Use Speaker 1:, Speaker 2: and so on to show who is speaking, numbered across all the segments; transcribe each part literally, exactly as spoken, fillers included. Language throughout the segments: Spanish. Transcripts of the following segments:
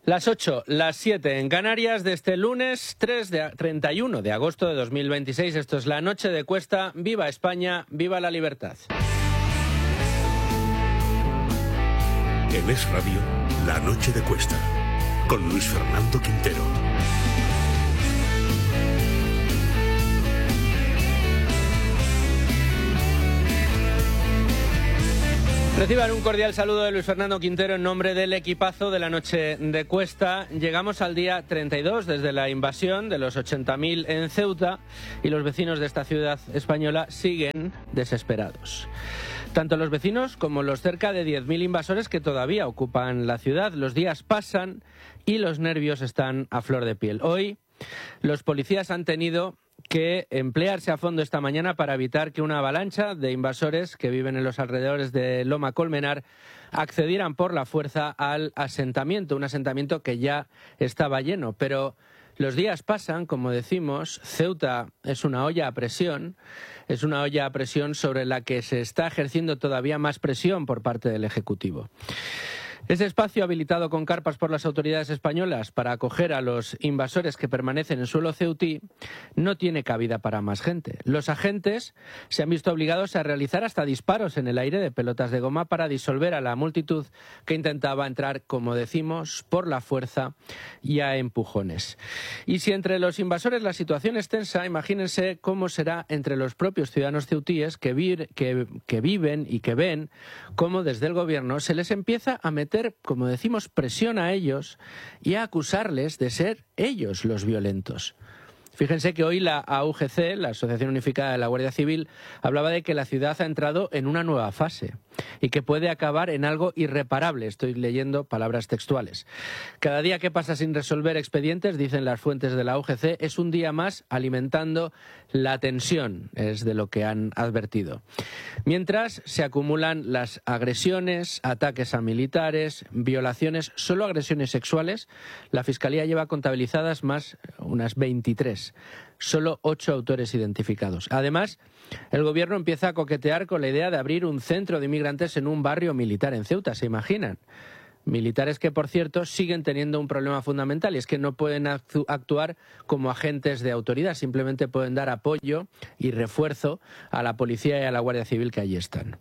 Speaker 1: Las ocho, las siete en Canarias de este lunes treinta y uno de agosto de dos mil veintiséis. Esto es La Noche de Cuesta. Viva España, viva la libertad.
Speaker 2: En Es Radio, La Noche de Cuesta, con Luis Fernando Quintero.
Speaker 1: Reciban un cordial saludo de Luis Fernando Quintero en nombre del equipazo de La Noche de Cuesta. Llegamos al día treinta y dos desde la invasión de los ochenta mil en Ceuta y los vecinos de esta ciudad española siguen desesperados. Tanto los vecinos como los cerca de diez mil invasores que todavía ocupan la ciudad. Los días pasan y los nervios están a flor de piel. Hoy los policías han tenido que emplearse a fondo esta mañana para evitar que una avalancha de invasores que viven en los alrededores de Loma Colmenar accedieran por la fuerza al asentamiento, un asentamiento que ya estaba lleno. Pero los días pasan, como decimos, Ceuta es una olla a presión, es una olla a presión sobre la que se está ejerciendo todavía más presión por parte del Ejecutivo. Ese espacio habilitado con carpas por las autoridades españolas para acoger a los invasores que permanecen en suelo ceutí no tiene cabida para más gente. Los agentes se han visto obligados a realizar hasta disparos en el aire de pelotas de goma para disolver a la multitud que intentaba entrar, como decimos, por la fuerza y a empujones. Y si entre los invasores la situación es tensa, imagínense cómo será entre los propios ciudadanos ceutíes que, vi que, que viven y que ven cómo desde el gobierno se les empieza a meter, como decimos, presión a ellos y a acusarles de ser ellos los violentos. Fíjense que hoy la A U G C, la Asociación Unificada de la Guardia Civil, hablaba de que la ciudad ha entrado en una nueva fase y que puede acabar en algo irreparable. Estoy leyendo palabras textuales. Cada día que pasa sin resolver expedientes, dicen las fuentes de la A U G C, es un día más alimentando la tensión, es de lo que han advertido. Mientras se acumulan las agresiones, ataques a militares, violaciones, solo agresiones sexuales, la Fiscalía lleva contabilizadas más unas veintitrés. Solo ocho autores identificados. Además, el gobierno empieza a coquetear con la idea de abrir un centro de inmigrantes en un barrio militar en Ceuta, ¿se imaginan? Militares que, por cierto, siguen teniendo un problema fundamental y es que no pueden actu- actuar como agentes de autoridad, simplemente pueden dar apoyo y refuerzo a la policía y a la Guardia Civil que allí están.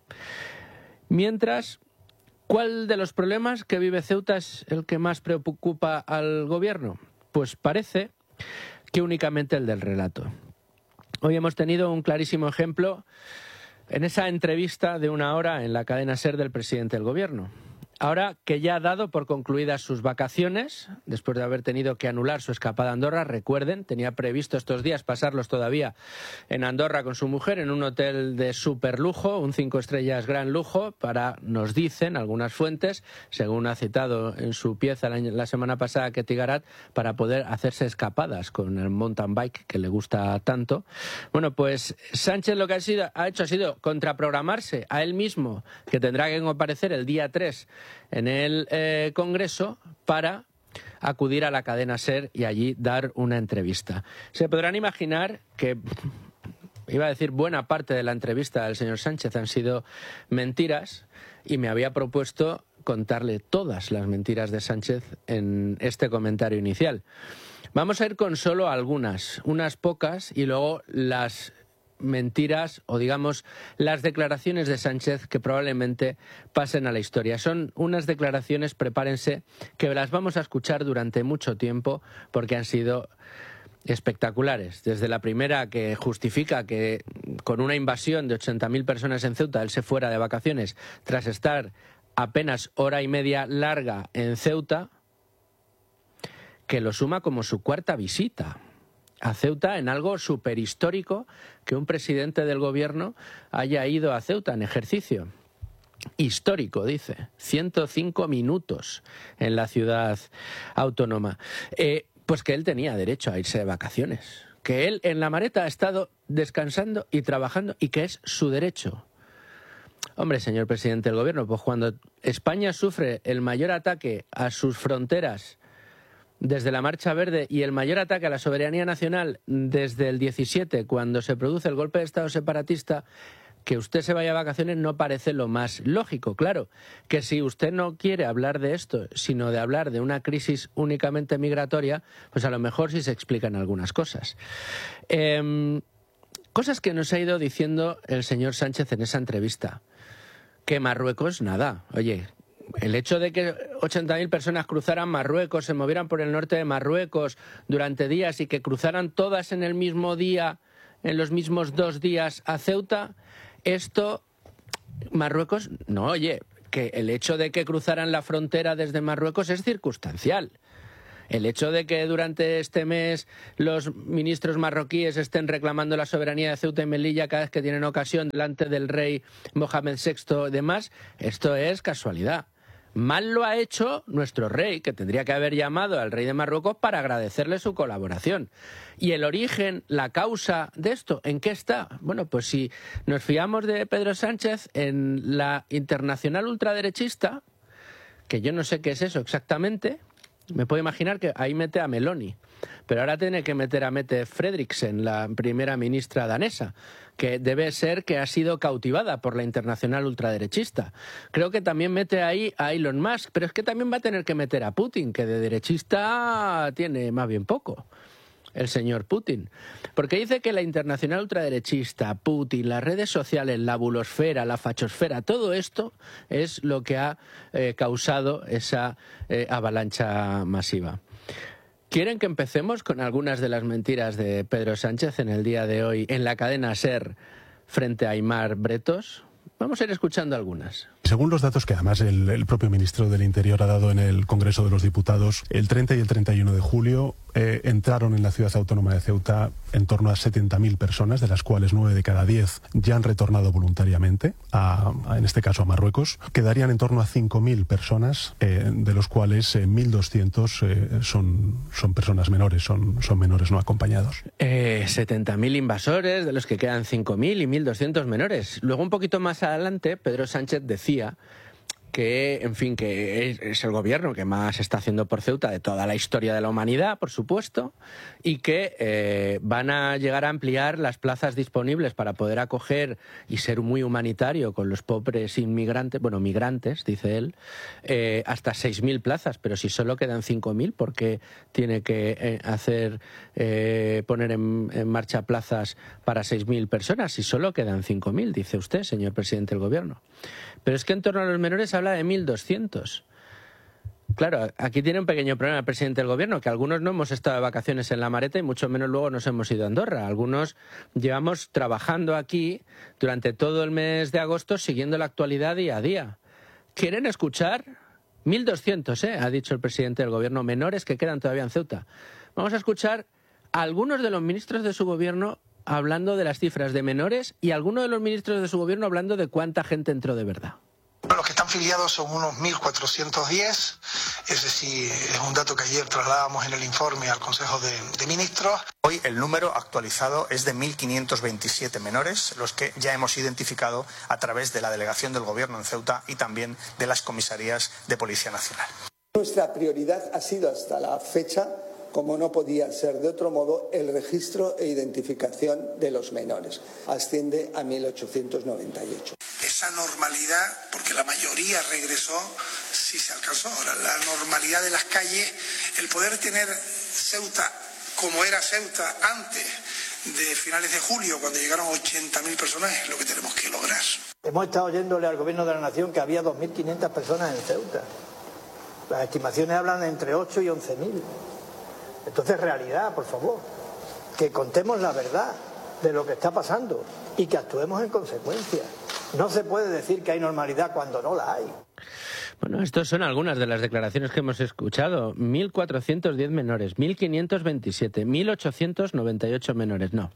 Speaker 1: Mientras, ¿cuál de los problemas que vive Ceuta es el que más preocupa al gobierno? Pues parece que únicamente el del relato. Hoy hemos tenido un clarísimo ejemplo en esa entrevista de una hora en la cadena SER del presidente del gobierno. Ahora que ya ha dado por concluidas sus vacaciones, después de haber tenido que anular su escapada a Andorra, recuerden, tenía previsto estos días pasarlos todavía en Andorra con su mujer, en un hotel de superlujo, un cinco estrellas gran lujo, para, nos dicen algunas fuentes, según ha citado en su pieza la, la semana pasada Ketty Garat, para poder hacerse escapadas con el mountain bike que le gusta tanto. Bueno, pues Sánchez lo que ha, sido, ha hecho ha sido contraprogramarse a él mismo, que tendrá que comparecer el día tres en el eh, Congreso para acudir a la cadena SER y allí dar una entrevista. Se podrán imaginar que, iba a decir, buena parte de la entrevista del señor Sánchez han sido mentiras y me había propuesto contarle todas las mentiras de Sánchez en este comentario inicial. Vamos a ir con solo algunas, unas pocas, y luego las mentiras o, digamos, las declaraciones de Sánchez que probablemente pasen a la historia. Son unas declaraciones, prepárense, que las vamos a escuchar durante mucho tiempo porque han sido espectaculares. Desde la primera, que justifica que con una invasión de ochenta mil personas en Ceuta él se fuera de vacaciones tras estar apenas hora y media larga en Ceuta, que lo suma como su cuarta visita a Ceuta, en algo superhistórico que un presidente del gobierno haya ido a Ceuta en ejercicio. Histórico, dice. ciento cinco minutos en la ciudad autónoma. Eh, pues que él tenía derecho a irse de vacaciones. Que él en la Mareta ha estado descansando y trabajando y que es su derecho. Hombre, señor presidente del gobierno, pues cuando España sufre el mayor ataque a sus fronteras desde la Marcha Verde y el mayor ataque a la soberanía nacional desde el diecisiete, cuando se produce el golpe de Estado separatista, que usted se vaya a vacaciones no parece lo más lógico. Claro, que si usted no quiere hablar de esto, sino de hablar de una crisis únicamente migratoria, pues a lo mejor sí se explican algunas cosas. Eh, cosas que nos ha ido diciendo el señor Sánchez en esa entrevista. Que Marruecos, nada. Oye, el hecho de que ochenta mil personas cruzaran Marruecos, se movieran por el norte de Marruecos durante días y que cruzaran todas en el mismo día, en los mismos dos días a Ceuta, esto, Marruecos, no, oye, que el hecho de que cruzaran la frontera desde Marruecos es circunstancial. El hecho de que durante este mes los ministros marroquíes estén reclamando la soberanía de Ceuta y Melilla cada vez que tienen ocasión delante del rey Mohamed sexto y demás, esto es casualidad. Mal lo ha hecho nuestro rey, que tendría que haber llamado al rey de Marruecos para agradecerle su colaboración. ¿Y el origen, la causa de esto, en qué está? Bueno, pues si nos fiamos de Pedro Sánchez, en la internacional ultraderechista, que yo no sé qué es eso exactamente, me puedo imaginar que ahí mete a Meloni, pero ahora tiene que meter a Mette Frederiksen, la primera ministra danesa, que debe ser que ha sido cautivada por la internacional ultraderechista. Creo que también mete ahí a Elon Musk, pero es que también va a tener que meter a Putin, que de derechista tiene más bien poco, el señor Putin. Porque dice que la internacional ultraderechista, Putin, las redes sociales, la bulosfera, la fachosfera, todo esto es lo que ha eh, causado esa eh, avalancha masiva. ¿Quieren que empecemos con algunas de las mentiras de Pedro Sánchez en el día de hoy en la cadena SER frente a Aimar Bretos? Vamos a ir escuchando algunas.
Speaker 3: Según los datos que además el, el propio ministro del Interior ha dado en el Congreso de los Diputados, el treinta y el treinta y uno de julio eh, entraron en la ciudad autónoma de Ceuta en torno a setenta mil personas, de las cuales nueve de cada diez ya han retornado voluntariamente, a, a, en este caso a Marruecos. Quedarían en torno a cinco mil personas, eh, de los cuales eh, mil doscientos eh, son, son personas menores, son, son menores no acompañados.
Speaker 1: Eh, setenta mil invasores, de los que quedan cinco mil y mil doscientos menores. Luego, un poquito más adelante, Pedro Sánchez decía que, en fin, que es el gobierno que más está haciendo por Ceuta de toda la historia de la humanidad, por supuesto, y que eh, van a llegar a ampliar las plazas disponibles para poder acoger y ser muy humanitario con los pobres inmigrantes, bueno, migrantes, dice él, eh, hasta seis mil plazas, pero si solo quedan cinco mil, ¿por qué tiene que eh, hacer, eh, poner en, en marcha plazas para seis mil personas si solo quedan cinco mil, dice usted, señor presidente del gobierno? Pero es que en torno a los menores habla de mil doscientos. Claro, aquí tiene un pequeño problema el presidente del gobierno, que algunos no hemos estado de vacaciones en la Mareta y mucho menos luego nos hemos ido a Andorra. Algunos llevamos trabajando aquí durante todo el mes de agosto siguiendo la actualidad día a día. ¿Quieren escuchar? mil doscientos, ¿eh? Ha dicho el presidente del gobierno, menores que quedan todavía en Ceuta. Vamos a escuchar a algunos de los ministros de su gobierno hablando de las cifras de menores y algunos de los ministros de su gobierno hablando de cuánta gente entró de verdad.
Speaker 4: Los que están filiados son unos mil cuatrocientos diez, ese sí es un dato que ayer trasladábamos en el informe al Consejo de, de Ministros.
Speaker 5: Hoy el número actualizado es de mil quinientos veintisiete menores, los que ya hemos identificado a través de la delegación del Gobierno en Ceuta y también de las comisarías de Policía Nacional.
Speaker 6: Nuestra prioridad ha sido hasta la fecha, como no podía ser de otro modo, el registro e identificación de los menores. Asciende a mil ochocientos noventa y ocho.
Speaker 4: Esa normalidad, porque la mayoría regresó, sí se alcanzó. Ahora, la normalidad de las calles, el poder tener Ceuta como era Ceuta antes de finales de julio, cuando llegaron ochenta mil personas, es lo que tenemos que lograr.
Speaker 7: Hemos estado oyéndole al Gobierno de la Nación que había dos mil quinientas personas en Ceuta. Las estimaciones hablan de entre ocho y once mil. Entonces, realidad, por favor, que contemos la verdad de lo que está pasando y que actuemos en consecuencia. No se puede decir que hay normalidad cuando no la hay.
Speaker 1: Bueno, estas son algunas de las declaraciones que hemos escuchado. mil cuatrocientos diez menores, mil quinientos veintisiete, mil ochocientos noventa y ocho menores. No.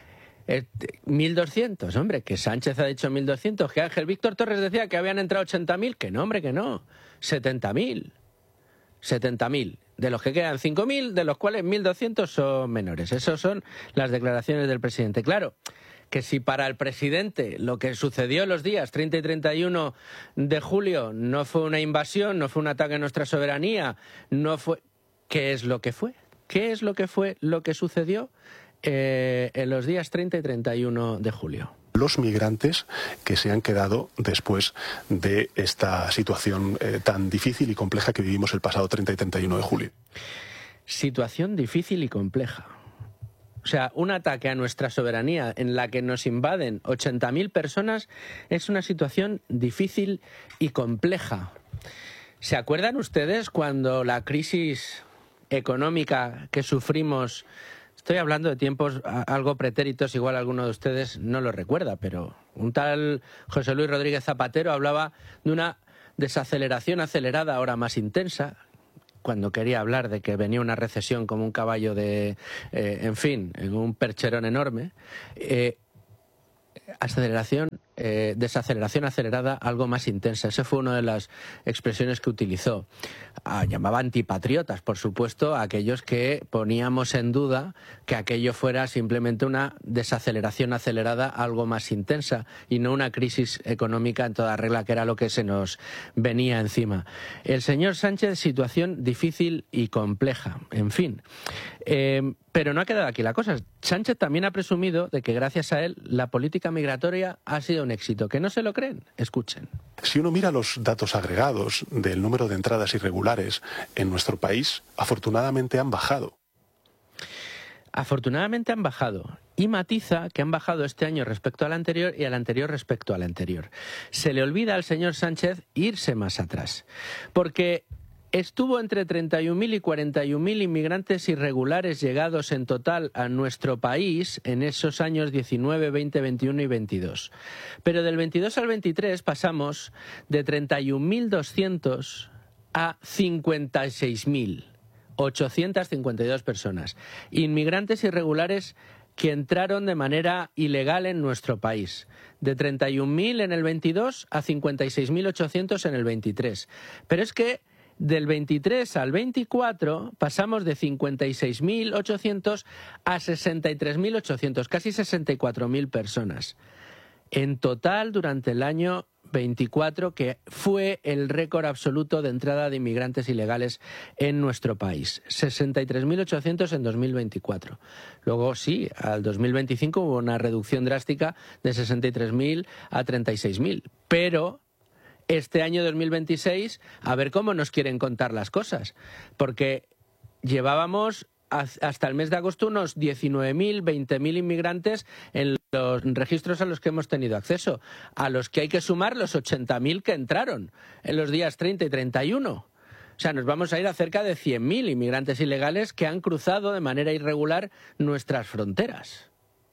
Speaker 1: Eh, mil doscientos, hombre, que Sánchez ha dicho mil doscientos, que Ángel Víctor Torres decía que habían entrado ochenta mil, que no, hombre, que no. setenta mil. setenta mil. De los que quedan cinco mil, de los cuales mil doscientos son menores. Esas son las declaraciones del presidente. Claro, que si para el presidente lo que sucedió los días treinta y treinta y uno de julio no fue una invasión, no fue un ataque a nuestra soberanía, no fue... ¿Qué es lo que fue? ¿Qué es lo que fue lo que sucedió eh, en los días treinta y treinta y uno de julio?
Speaker 3: los migrantes que se han quedado después de esta situación eh, tan difícil y compleja que vivimos el pasado treinta y treinta y uno de julio.
Speaker 1: Situación difícil y compleja. O sea, un ataque a nuestra soberanía en la que nos invaden ochenta mil personas es una situación difícil y compleja. ¿Se acuerdan ustedes cuando la crisis económica que sufrimos, estoy hablando de tiempos algo pretéritos, igual alguno de ustedes no lo recuerda, pero un tal José Luis Rodríguez Zapatero hablaba de una desaceleración acelerada, ahora más intensa, cuando quería hablar de que venía una recesión como un caballo de, eh, en fin, en un percherón enorme, eh, aceleración, eh, desaceleración acelerada, algo más intensa. Esa fue una de las expresiones que utilizó. Ah, llamaba antipatriotas, por supuesto, a aquellos que poníamos en duda que aquello fuera simplemente una desaceleración acelerada, algo más intensa, y no una crisis económica en toda regla, que era lo que se nos venía encima. El señor Sánchez, situación difícil y compleja, en fin. Eh, pero no ha quedado aquí la cosa. Sánchez también ha presumido de que gracias a él la política migratoria ha sido un éxito. ¿Que no se lo creen? Escuchen.
Speaker 3: Si uno mira los datos agregados del número de entradas irregulares en nuestro país, afortunadamente han bajado.
Speaker 1: Afortunadamente han bajado. Y matiza que han bajado este año respecto al anterior y al anterior respecto al anterior. Se le olvida al señor Sánchez irse más atrás. Porque estuvo entre treinta y un mil y cuarenta y un mil inmigrantes irregulares llegados en total a nuestro país en esos años diecinueve, veinte, veintiuno y veintidós. Pero del veintidós al veintitrés pasamos de treinta y un mil doscientos a cincuenta y seis mil ochocientas cincuenta y dos personas. Inmigrantes irregulares que entraron de manera ilegal en nuestro país. De treinta y un mil en el veintidós a cincuenta y seis mil ochocientos en el veintitrés. Pero es que del veintitrés al veinticuatro pasamos de cincuenta y seis mil ochocientos a sesenta y tres mil ochocientos, casi sesenta y cuatro mil personas. En total, durante el año veinticuatro, que fue el récord absoluto de entrada de inmigrantes ilegales en nuestro país. sesenta y tres mil ochocientos en dos mil veinticuatro. Luego, sí, al dos mil veinticinco hubo una reducción drástica de sesenta y tres mil a treinta y seis mil. Pero este año dos mil veintiséis, a ver cómo nos quieren contar las cosas, porque llevábamos hasta el mes de agosto unos diecinueve mil, veinte mil inmigrantes en los registros a los que hemos tenido acceso, a los que hay que sumar los ochenta mil que entraron en los días treinta y treinta y uno. O sea, nos vamos a ir a cerca de cien mil inmigrantes ilegales que han cruzado de manera irregular nuestras fronteras.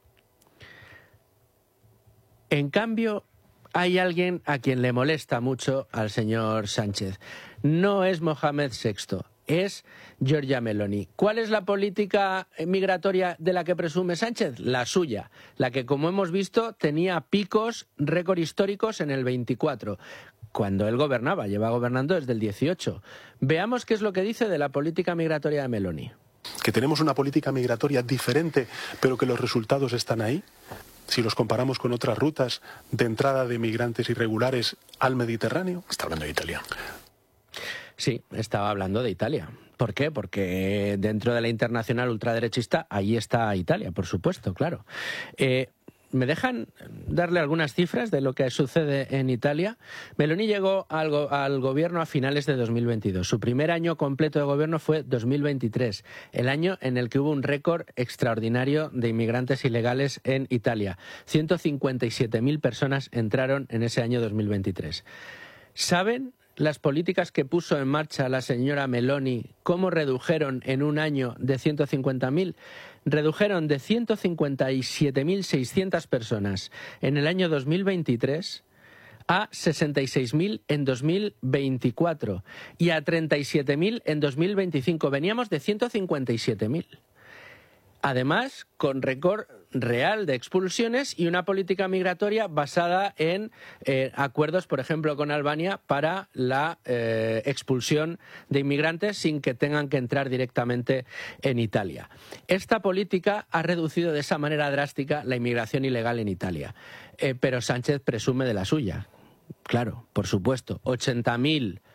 Speaker 1: En cambio, hay alguien a quien le molesta mucho al señor Sánchez. No es Mohamed sexto, es Giorgia Meloni. ¿Cuál es la política migratoria de la que presume Sánchez? La suya, la que, como hemos visto, tenía picos récord históricos en el veinticuatro, cuando él gobernaba, lleva gobernando desde el dieciocho. Veamos qué es lo que dice de la política migratoria de Meloni.
Speaker 3: Que tenemos una política migratoria diferente, pero que los resultados están ahí. Si los comparamos con otras rutas de entrada de migrantes irregulares al Mediterráneo.
Speaker 8: Está hablando de Italia.
Speaker 1: Sí, estaba hablando de Italia. ¿Por qué? Porque dentro de la internacional ultraderechista, ahí está Italia, por supuesto, claro. Eh, ¿Me dejan darle algunas cifras de lo que sucede en Italia? Meloni llegó al, go- al gobierno a finales de dos mil veintidós. Su primer año completo de gobierno fue dos mil veintitrés, el año en el que hubo un récord extraordinario de inmigrantes ilegales en Italia. ciento cincuenta y siete mil personas entraron en ese año dos mil veintitrés. ¿Saben las políticas que puso en marcha la señora Meloni, cómo redujeron en un año de ciento cincuenta mil? Redujeron de ciento cincuenta y siete mil seiscientas personas en el año dos mil veintitrés a sesenta y seis mil en dos mil veinticuatro y a treinta y siete mil en dos mil veinticinco. Veníamos de ciento cincuenta y siete mil. Además, con récord real de expulsiones y una política migratoria basada en eh, acuerdos, por ejemplo, con Albania para la eh, expulsión de inmigrantes sin que tengan que entrar directamente en Italia. Esta política ha reducido de esa manera drástica la inmigración ilegal en Italia, eh, pero Sánchez presume de la suya. Claro, por supuesto, ochenta mil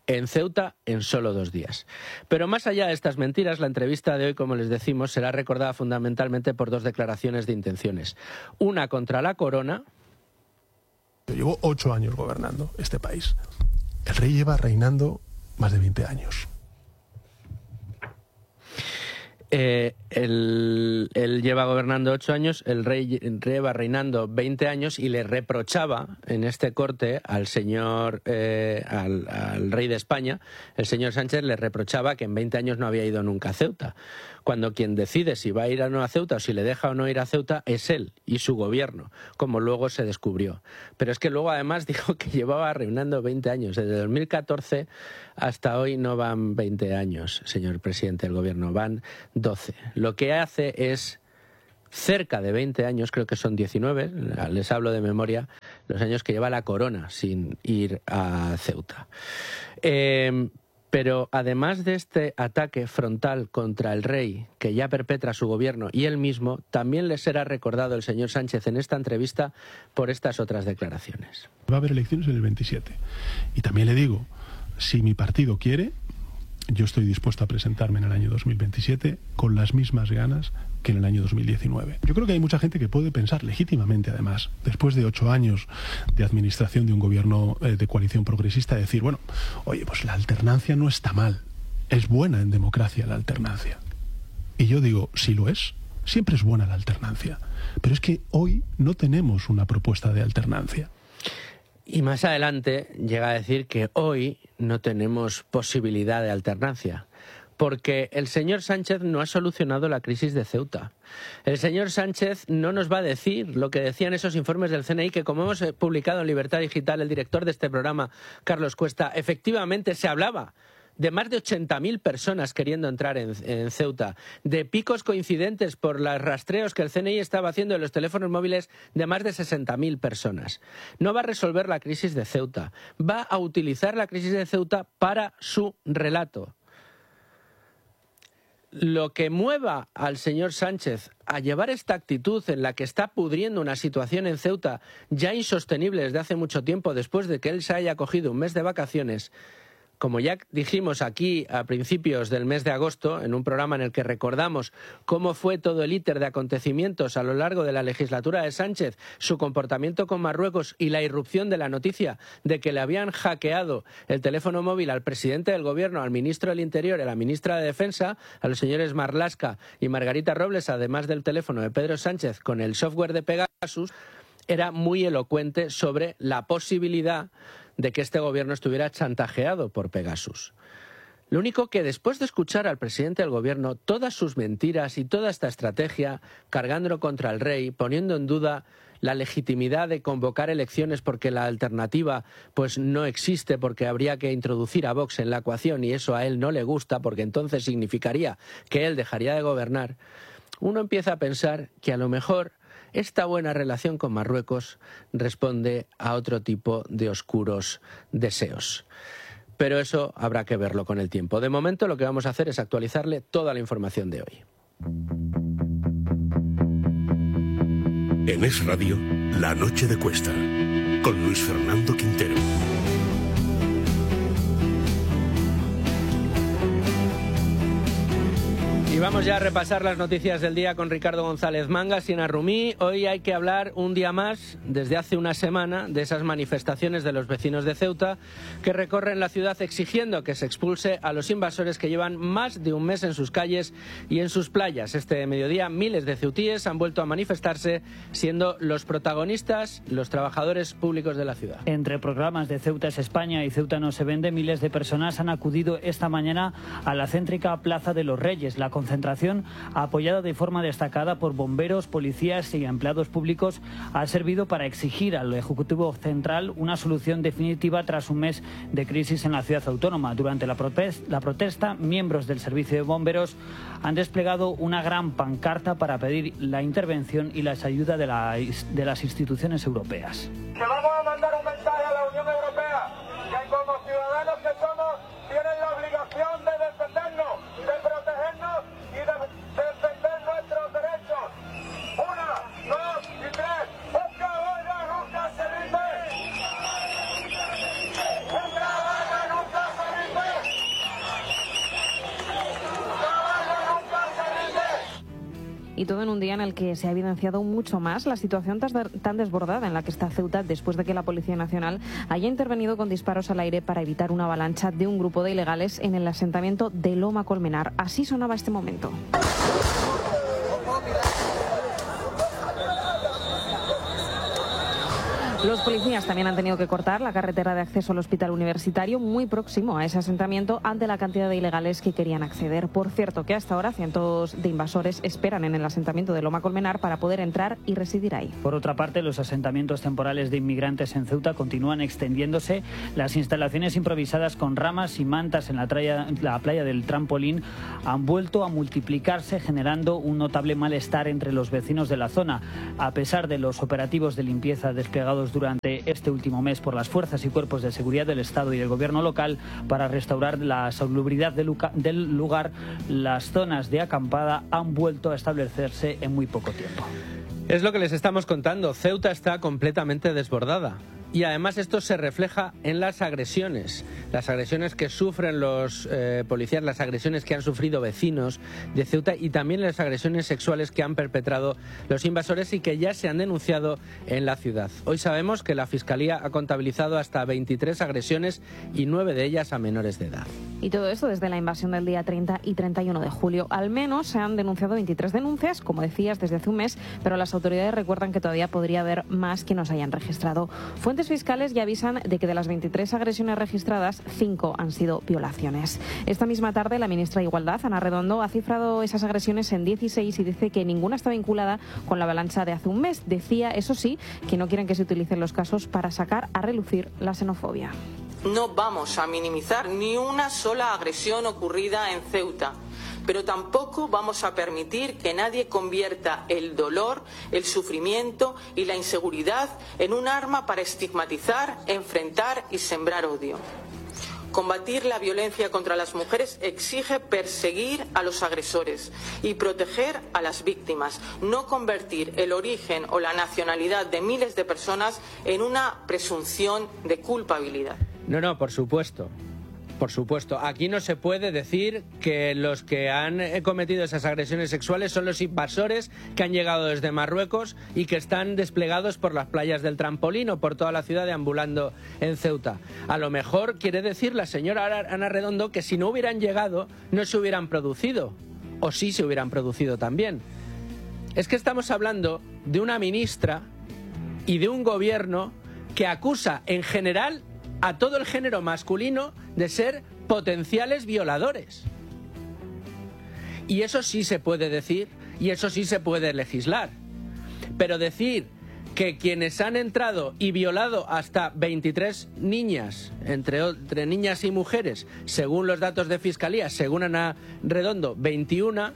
Speaker 1: en Ceuta en solo dos días. Pero más allá de estas mentiras, la entrevista de hoy, como les decimos, será recordada fundamentalmente por dos declaraciones de intenciones. Una contra la corona.
Speaker 3: Llevo ocho años gobernando este país. El rey lleva reinando más de veinte años.
Speaker 1: Eh, él, él lleva gobernando ocho años, el rey lleva reinando veinte años y le reprochaba en este corte al señor, eh, al, al rey de España, el señor Sánchez le reprochaba que en veinte años no había ido nunca a Ceuta, cuando quien decide si va a ir o no a Ceuta o si le deja o no ir a Ceuta es él y su gobierno, como luego se descubrió. Pero es que luego además dijo que llevaba reinando veinte años, desde dos mil catorce hasta hoy no van veinte años, señor presidente del gobierno, van doce. Lo que hace es cerca de veinte años, creo que son diecinueve, les hablo de memoria, los años que lleva la corona sin ir a Ceuta. Eh, pero además de este ataque frontal contra el rey que ya perpetra su gobierno y él mismo, también le será recordado el señor Sánchez en esta entrevista por estas otras declaraciones.
Speaker 3: Va a haber elecciones en el veintisiete. Y también le digo, si mi partido quiere, yo estoy dispuesto a presentarme en el año dos mil veintisiete con las mismas ganas que en el año dos mil diecinueve. Yo creo que hay mucha gente que puede pensar legítimamente, además, después de ocho años de administración de un gobierno eh, de coalición progresista, decir, bueno, oye, pues la alternancia no está mal. Es buena en democracia la alternancia. Y yo digo, sí lo es. Siempre es buena la alternancia. Pero es que hoy no tenemos una propuesta de alternancia.
Speaker 1: Y más adelante llega a decir que hoy no tenemos posibilidad de alternancia, porque el señor Sánchez no ha solucionado la crisis de Ceuta. El señor Sánchez no nos va a decir lo que decían esos informes del C N I, que como hemos publicado en Libertad Digital, el director de este programa, Carlos Cuesta, efectivamente se hablaba de más de ochenta mil personas queriendo entrar en, en Ceuta, de picos coincidentes por los rastreos que el C N I estaba haciendo en los teléfonos móviles de más de sesenta mil personas. No va a resolver la crisis de Ceuta, va a utilizar la crisis de Ceuta para su relato. Lo que mueva al señor Sánchez a llevar esta actitud en la que está pudriendo una situación en Ceuta ya insostenible desde hace mucho tiempo, después de que él se haya cogido un mes de vacaciones, como ya dijimos aquí a principios del mes de agosto, en un programa en el que recordamos cómo fue todo el íter de acontecimientos a lo largo de la legislatura de Sánchez, su comportamiento con Marruecos y la irrupción de la noticia de que le habían hackeado el teléfono móvil al presidente del gobierno, al ministro del Interior y a la ministra de Defensa, a los señores Marlaska y Margarita Robles, además del teléfono de Pedro Sánchez con el software de Pegasus, era muy elocuente sobre la posibilidad de que este gobierno estuviera chantajeado por Pegasus. Lo único que después de escuchar al presidente del gobierno todas sus mentiras y toda esta estrategia, cargándolo contra el rey, poniendo en duda la legitimidad de convocar elecciones porque la alternativa pues no existe, porque habría que introducir a Vox en la ecuación y eso a él no le gusta porque entonces significaría que él dejaría de gobernar, uno empieza a pensar que a lo mejor esta buena relación con Marruecos responde a otro tipo de oscuros deseos. Pero eso habrá que verlo con el tiempo. De momento lo que vamos a hacer es actualizarle toda la información de hoy.
Speaker 2: En Es Radio, La Noche de Cuesta, con Luis Fernando Quintero.
Speaker 1: Y vamos ya a repasar las noticias del día con Ricardo González Mangas y Ana Rumí. Hoy hay que hablar un día más, desde hace una semana, de esas manifestaciones de los vecinos de Ceuta que recorren la ciudad exigiendo que se expulse a los invasores que llevan más de un mes en sus calles y en sus playas. Este mediodía miles de ceutíes han vuelto a manifestarse, siendo los protagonistas los trabajadores públicos de la ciudad.
Speaker 8: Entre programas de Ceuta es España y Ceuta no se vende, miles de personas han acudido esta mañana a la céntrica Plaza de los Reyes. La concentración, apoyada de forma destacada por bomberos, policías y empleados públicos, ha servido para exigir al Ejecutivo Central una solución definitiva tras un mes de crisis en la ciudad autónoma. Durante la protesta, la protesta, miembros del Servicio de Bomberos han desplegado una gran pancarta para pedir la intervención y la ayuda de, la, de las instituciones europeas.
Speaker 9: Que vamos a mandar un mensaje a la Unión Europea, que como ciudadanos que somos, tienen la obligación de defendernos, de protegernos y de defender nuestros derechos. Una, dos y tres. ¡Nunca vaya, nunca se rinde! ¡Nunca vaya, nunca se rinde!
Speaker 10: y todo en un día en el que se ha evidenciado mucho más la situación tan desbordada en la que está Ceuta después de que la Policía Nacional haya intervenido con disparos al aire para evitar una avalancha de un grupo de ilegales en el asentamiento de Loma Colmenar. Así sonaba este momento. Los policías también han tenido que cortar la carretera de acceso al hospital universitario muy próximo a ese asentamiento ante la cantidad de ilegales que querían acceder. Por cierto, que hasta ahora cientos de invasores esperan en el asentamiento de Loma Colmenar para poder entrar y residir ahí.
Speaker 8: Por otra parte, los asentamientos temporales de inmigrantes en Ceuta continúan extendiéndose. Las instalaciones improvisadas con ramas y mantas en la playa, la playa del Trampolín han vuelto a multiplicarse, generando un notable malestar entre los vecinos de la zona. A pesar de los operativos de limpieza desplegados durante este último mes por las fuerzas y cuerpos de seguridad del Estado y del Gobierno local para restaurar la salubridad del lugar, las zonas de acampada han vuelto a establecerse en muy poco tiempo.
Speaker 1: Es lo que les estamos contando. Ceuta está completamente desbordada. Y además esto se refleja en las agresiones, las agresiones que sufren los eh, policías, las agresiones que han sufrido vecinos de Ceuta y también las agresiones sexuales que han perpetrado los invasores y que ya se han denunciado en la ciudad. Hoy sabemos que la Fiscalía ha contabilizado hasta veintitrés agresiones y nueve de ellas a menores de edad.
Speaker 10: Y todo esto desde la invasión del día treinta y treinta y uno de julio. Al menos se han denunciado veintitrés denuncias, como decías, desde hace un mes, pero las autoridades recuerdan que todavía podría haber más que nos hayan registrado. Fuentes fiscales ya avisan de que de las veintitrés agresiones registradas, cinco han sido violaciones. Esta misma tarde, la ministra de Igualdad, Ana Redondo, ha cifrado esas agresiones en dieciséis y dice que ninguna está vinculada con la avalancha de hace un mes. Decía, eso sí, que no quieren que se utilicen los casos para sacar a relucir la xenofobia.
Speaker 11: No vamos a minimizar ni una sola agresión ocurrida en Ceuta, pero tampoco vamos a permitir que nadie convierta el dolor, el sufrimiento y la inseguridad en un arma para estigmatizar, enfrentar y sembrar odio. Combatir la violencia contra las mujeres exige perseguir a los agresores y proteger a las víctimas, no convertir el origen o la nacionalidad de miles de personas en una presunción de culpabilidad.
Speaker 1: No, no, por supuesto. Por supuesto, aquí no se puede decir que los que han cometido esas agresiones sexuales son los invasores que han llegado desde Marruecos y que están desplegados por las playas del Trampolín o por toda la ciudad deambulando en Ceuta. A lo mejor quiere decir la señora Ana Redondo que si no hubieran llegado no se hubieran producido, o sí se hubieran producido también. Es que estamos hablando de una ministra y de un gobierno que acusa en general a todo el género masculino de ser potenciales violadores. Y eso sí se puede decir y eso sí se puede legislar. Pero decir que quienes han entrado y violado hasta veintitrés niñas, entre, entre niñas y mujeres, según los datos de Fiscalía, según Ana Redondo, veintiuna,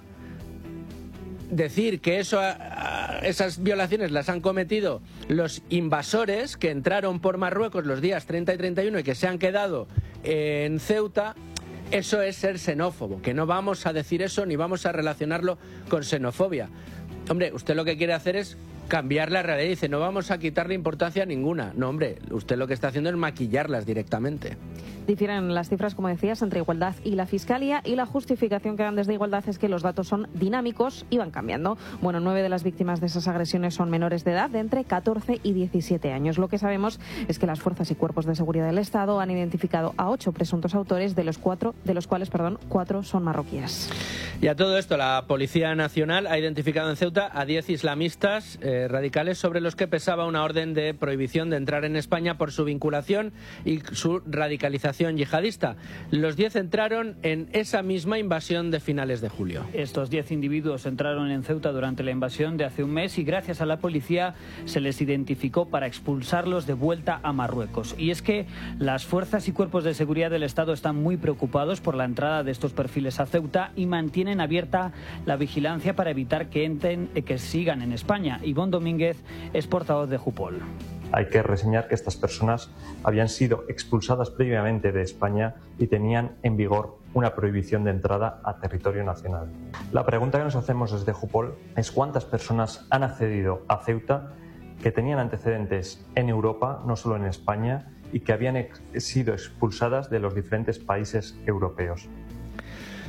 Speaker 1: decir que eso, esas violaciones las han cometido los invasores que entraron por Marruecos los días treinta y treinta y uno y que se han quedado en Ceuta, eso es ser xenófobo, que no vamos a decir eso ni vamos a relacionarlo con xenofobia. Hombre, usted lo que quiere hacer es cambiar la realidad. Dice, no vamos a quitarle importancia a ninguna. No, hombre, usted lo que está haciendo es maquillarlas directamente.
Speaker 10: Difieren las cifras, como decías, entre Igualdad y la Fiscalía, y la justificación que dan desde Igualdad es que los datos son dinámicos y van cambiando. Bueno, nueve de las víctimas de esas agresiones son menores de edad, de entre catorce y diecisiete años. Lo que sabemos es que las fuerzas y cuerpos de seguridad del Estado han identificado a ocho presuntos autores, de los cuatro, de los cuales, perdón, cuatro son marroquíes.
Speaker 1: Y a todo esto, la Policía Nacional ha identificado en Ceuta a diez islamistas eh, radicales sobre los que pesaba una orden de prohibición de entrar en España por su vinculación y su radicalización yihadista. Los diez entraron en esa misma invasión de finales de julio.
Speaker 8: Estos diez individuos entraron en Ceuta durante la invasión de hace un mes y gracias a la policía se les identificó para expulsarlos de vuelta a Marruecos. Y es que las fuerzas y cuerpos de seguridad del Estado están muy preocupados por la entrada de estos perfiles a Ceuta y mantienen abierta la vigilancia para evitar que entren, que sigan en España. Ivonne Domínguez es portavoz de Jupol.
Speaker 12: Hay que reseñar que estas personas habían sido expulsadas previamente de España y tenían en vigor una prohibición de entrada a territorio nacional. La pregunta que nos hacemos desde Jupol es cuántas personas han accedido a Ceuta que tenían antecedentes en Europa, no solo en España, y que habían ex- sido expulsadas de los diferentes países europeos.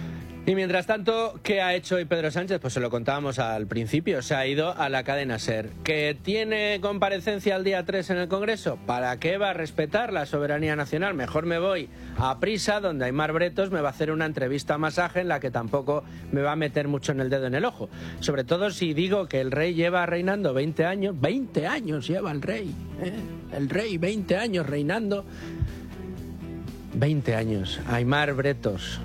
Speaker 1: Y mientras tanto, ¿qué ha hecho hoy Pedro Sánchez? Pues se lo contábamos al principio, se ha ido a la cadena SER. ¿Que tiene comparecencia el día tres en el Congreso? ¿Para qué va a respetar la soberanía nacional? Mejor me voy a Prisa, donde Aimar Bretos me va a hacer una entrevista masaje en la que tampoco me va a meter mucho en el dedo en el ojo. Sobre todo si digo que el rey lleva reinando veinte años, veinte años lleva el rey, ¿eh? El rey, veinte años reinando. veinte años, Aimar Bretos.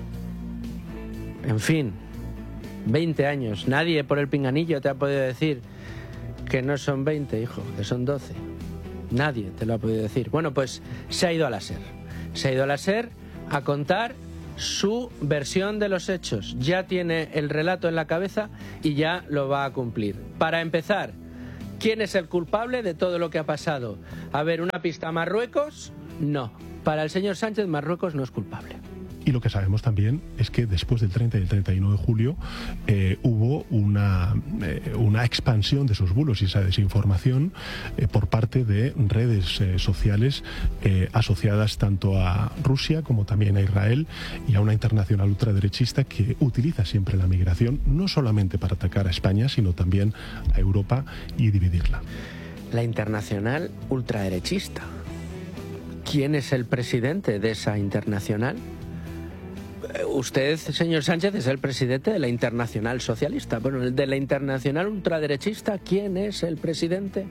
Speaker 1: En fin, veinte años. Nadie por el pinganillo te ha podido decir que no son veinte, hijo, que son doce. Nadie te lo ha podido decir. Bueno, pues se ha ido a la SER. Se ha ido a la SER a contar su versión de los hechos. Ya tiene el relato en la cabeza y ya lo va a cumplir. Para empezar, ¿quién es el culpable de todo lo que ha pasado? A ver, ¿una pista a Marruecos? No. Para el señor Sánchez, Marruecos no es culpable.
Speaker 3: Y lo que sabemos también es que después del treinta y el treinta y uno de julio eh, hubo una, eh, una expansión de esos bulos y esa desinformación eh, por parte de redes eh, sociales eh, asociadas tanto a Rusia como también a Israel y a una internacional ultraderechista que utiliza siempre la migración no solamente para atacar a España, sino también a Europa y dividirla.
Speaker 1: La internacional ultraderechista. ¿Quién es el presidente de esa internacional? Usted, señor Sánchez, es el presidente de la Internacional Socialista. Bueno, el de la Internacional Ultraderechista, ¿quién es el presidente?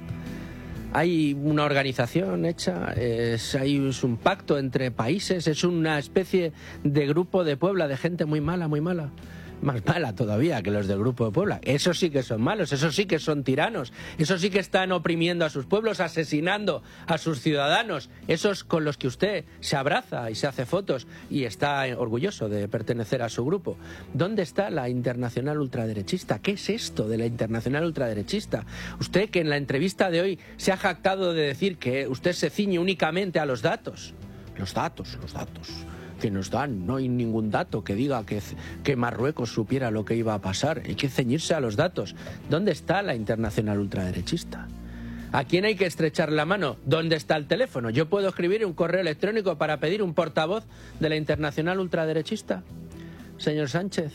Speaker 1: Hay una organización hecha, es, hay, es un pacto entre países, es una especie de grupo de Puebla, de gente muy mala, muy mala. Más mala todavía que los del Grupo de Puebla. Esos sí que son malos, esos sí que son tiranos, esos sí que están oprimiendo a sus pueblos, asesinando a sus ciudadanos, esos con los que usted se abraza y se hace fotos y está orgulloso de pertenecer a su grupo. ¿Dónde está la internacional ultraderechista? ¿Qué es esto de la internacional ultraderechista? Usted, que en la entrevista de hoy se ha jactado de decir que usted se ciñe únicamente a los datos. Los datos, los datos que nos dan, no hay ningún dato que diga que, que Marruecos supiera lo que iba a pasar. Hay que ceñirse a los datos. ¿Dónde está la internacional ultraderechista? ¿A quién hay que estrechar la mano? ¿Dónde está el teléfono? ¿Yo puedo escribir un correo electrónico para pedir un portavoz de la internacional ultraderechista? Señor Sánchez.